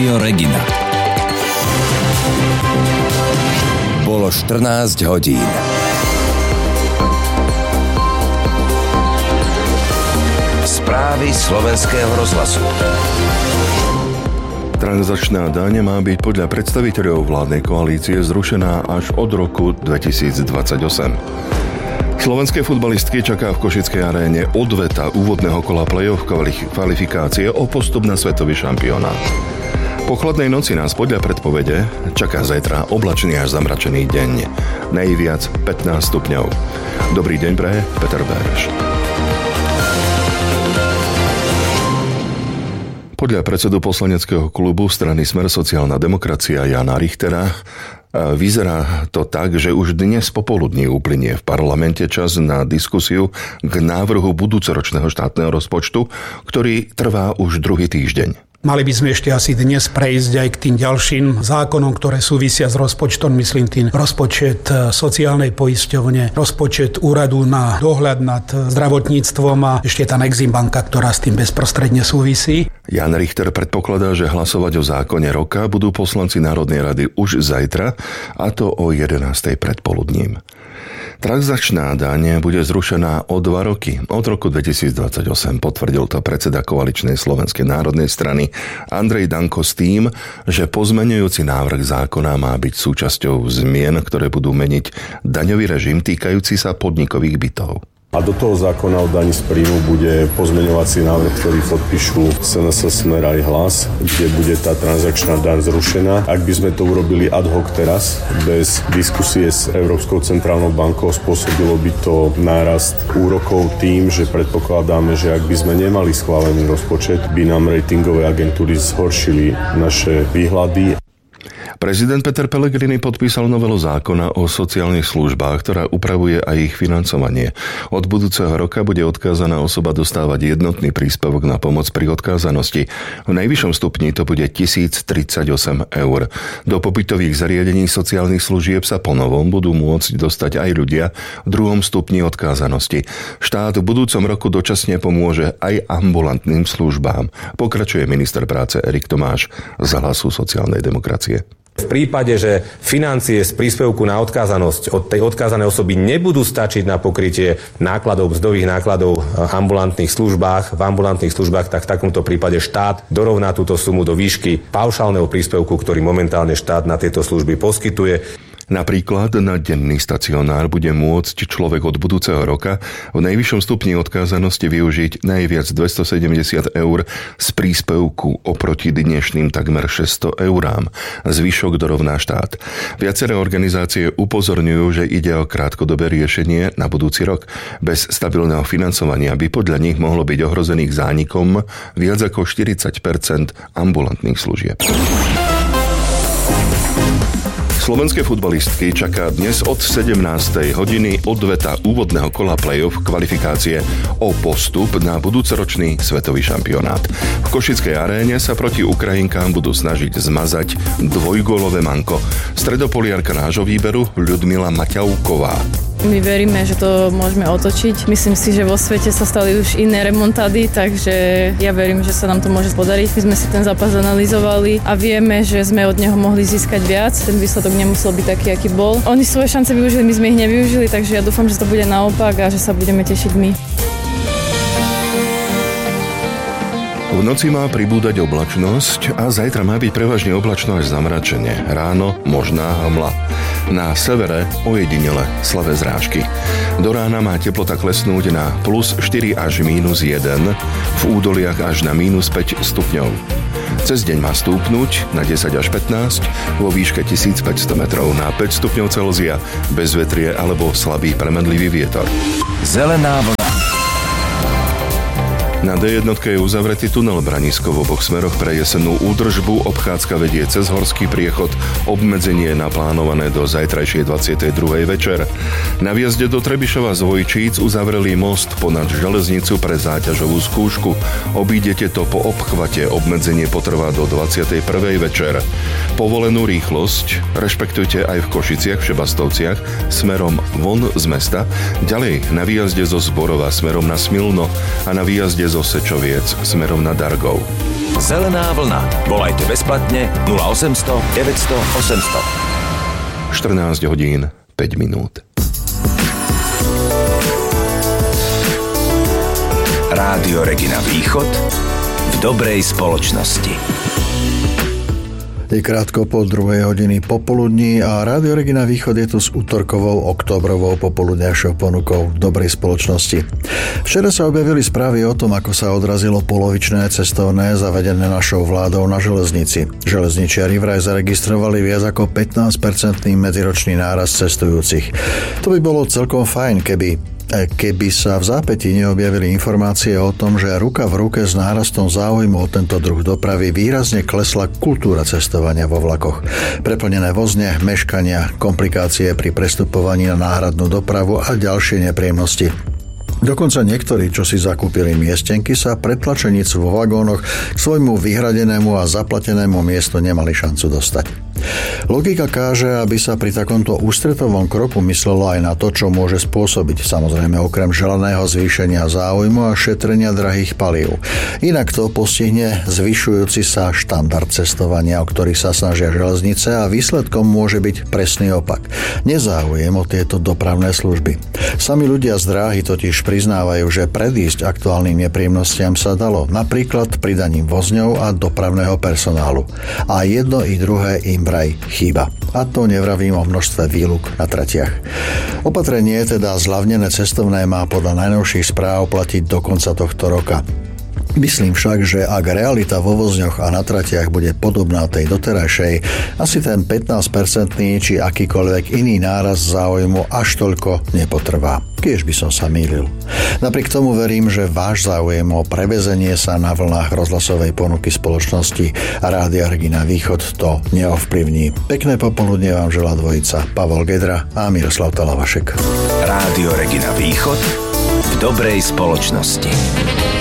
Rádio Regina. Bolo 14 hodín. Správy slovenského rozhlasu. Transakčná daň má byť podľa predstaviteľov vládnej koalície zrušená až od roku 2028. Slovenské futbalistky čaká v Košickej aréne odveta úvodného kola play-off kvalifikácie o postup na svetový šampionát. Po chladnej noci nás podľa predpovede čaká zajtra oblačný až zamračený deň. Najviac 15 stupňov. Dobrý deň praje Peter Béreš. Podľa predsedu poslaneckého klubu strany Smer sociálna demokracia Jána Richtera vyzerá to tak, že už dnes popoludní uplynie v parlamente čas na diskusiu k návrhu budúcoročného štátneho rozpočtu, ktorý trvá už druhý týždeň. Mali by sme ešte asi dnes prejsť aj k tým ďalším zákonom, ktoré súvisia s rozpočtom, myslím tým rozpočet sociálnej poisťovne, rozpočet úradu na dohľad nad zdravotníctvom a ešte tá Exim banka, ktorá s tým bezprostredne súvisí. Jan Richter predpokladá, že hlasovať o zákone roka budú poslanci Národnej rady už zajtra, a to o 11:00 predpoludním. Transakčná daň bude zrušená o 2 roky, od roku 2028, potvrdil to predseda koaličnej Slovenskej národnej strany Andrej Danko s tým, že pozmeňujúci návrh zákona má byť súčasťou zmien, ktoré budú meniť daňový režim týkajúci sa podnikových bytov. A do toho zákona o daní z príjmu bude pozmeňovací návrh, ktorý podpíšu SNS, Smer aj Hlas, kde bude tá transakčná daň zrušená. Ak by sme to urobili ad hoc teraz, bez diskusie s Európskou centrálnou bankou, spôsobilo by to nárast úrokov tým, že predpokladáme, že ak by sme nemali schválený rozpočet, by nám ratingové agentúry zhoršili naše výhľady. Prezident Peter Pellegrini podpísal novelu zákona o sociálnych službách, ktorá upravuje aj ich financovanie. Od budúceho roka bude odkázaná osoba dostávať jednotný príspevok na pomoc pri odkázanosti. V najvyššom stupni to bude 1038 eur. Do pobytových zariadení sociálnych služieb sa ponovom budú môcť dostať aj ľudia v druhom stupni odkázanosti. Štát v budúcom roku dočasne pomôže aj ambulantným službám, pokračuje minister práce Erik Tomáš z Hlasu sociálnej demokracie. V prípade, že financie z príspevku na odkázanosť od tej odkázanej osoby nebudú stačiť na pokrytie nákladov, mzdových nákladov v ambulantných službách, tak v takomto prípade štát dorovná túto sumu do výšky paušálneho príspevku, ktorý momentálne štát na tieto služby poskytuje. Napríklad na denný stacionár bude môcť človek od budúceho roka v najvyššom stupni odkázanosti využiť najviac 270 eur z príspevku oproti dnešným takmer 600 eurám. Zvyšok dorovná štát. Viaceré organizácie upozorňujú, že ide o krátkodobé riešenie na budúci rok. Bez stabilného financovania by podľa nich mohlo byť ohrozených zánikom viac ako 40% ambulantných služieb. Slovenské futbalistky čaká dnes od 17:00 hodiny odveta úvodného kola play-off kvalifikácie o postup na budúcoročný svetový šampionát. V Košickej aréne sa proti Ukrajinkám budú snažiť zmazať dvojgólové manko. Stredopoliarka nášho výberu Ľudmila Maťauková. My veríme, že to môžeme otočiť. Myslím si, že vo svete sa stali už iné remontády, takže ja verím, že sa nám to môže podariť. My sme si ten zápas analyzovali a vieme, že sme od neho mohli získať viac. Ten výsledok nemusel byť taký, aký bol. Oni svoje šance využili, my sme ich nevyužili, takže ja dúfam, že to bude naopak a že sa budeme tešiť my. V noci má pribúdať oblačnosť a zajtra má byť prevažne oblačno až zamračenie. Ráno možná hmla. Na severe ojedinele slabé zrážky. Do rána má teplota klesnúť na +4 až -1, v údoliach až na -5 stupňov. Cez deň má stúpnuť na 10 až 15, vo výške 1500 metrov na 5 stupňov Celzia, bez vetrie alebo slabý premenlivý vietor. Zelená vlna. Na D1 je uzavretý tunel Branisko v oboch smeroch pre jesennú údržbu. Obchádzka vedie cez horský priechod. Obmedzenie je naplánované do zajtrajšej 22. večer. Na vjazde do Trebišova z Vojčíc uzavreli most ponad železnicu pre záťažovú skúšku. Obídete to po obchvate. Obmedzenie potrvá do 21. večer. Povolenú rýchlosť rešpektujte aj v Košiciach, v Šebastovciach smerom von z mesta. Ďalej na výjazde zo Zborova smerom na Smilno a na výjazde z zo Sečoviec smerom na Dargov. Zelená vlna. Volajte bezplatne 0800 900 800. 14 hodín 5 minút. Rádio Regina Východ v dobrej spoločnosti. Je krátko po 2 hodiny popoludní a Rádio Regina Východ je tu s útorkovou oktobrovou popoludňajšou ponukou dobrej spoločnosti. Včera sa objavili správy o tom, ako sa odrazilo polovičné cestovné zavedené našou vládou na železnici. Železničiari vraj zaregistrovali viac ako 15% medziročný nárast cestujúcich. To by bolo celkom fajn, keby sa v zápätí neobjavili informácie o tom, že ruka v ruke s nárastom záujmu o tento druh dopravy výrazne klesla kultúra cestovania vo vlakoch. Preplnené vozne, meškania, komplikácie pri prestupovaní na náhradnú dopravu a ďalšie nepríjemnosti. Dokonca niektorí, čo si zakúpili miestenky, sa pretlačeníc vo vagónoch k svojmu vyhradenému a zaplatenému miestu nemali šancu dostať. Logika káže, aby sa pri takomto ústretovom kroku myslelo aj na to, čo môže spôsobiť, samozrejme okrem želaného zvýšenia záujmu a šetrenia drahých palív. Inak to postihne zvyšujúci sa štandard cestovania, o ktorý sa snažia železnice, a výsledkom môže byť presný opak. Nezáujem o tieto dopravné služby. Sami ľudia z dráhy totiž priznávajú, že predísť aktuálnym nepríjemnostiam sa dalo, napríklad pridaním vozňov a dopravného personálu. A jedno i druhé im vraj chýba. A to nevravím o množstve výluk na tratiach. Opatrenie, teda zľavnené cestovné, má podľa najnovších správ platiť do konca tohto roka. Myslím však, že ak realita vo vozňoch a na tratiach bude podobná tej doterajšej, asi ten 15% či akýkoľvek iný náraz záujmu až toľko nepotrvá. Kiež by som sa mýlil. Napriek tomu verím, že váš záujem o prevezenie sa na vlnách rozhlasovej ponuky spoločnosti Rádia Regina Východ to neovplyvní. Pekné popoludne vám želá dvojica Pavol Gedra a Miroslav Talavašek. Rádio Regina Východ v dobrej spoločnosti.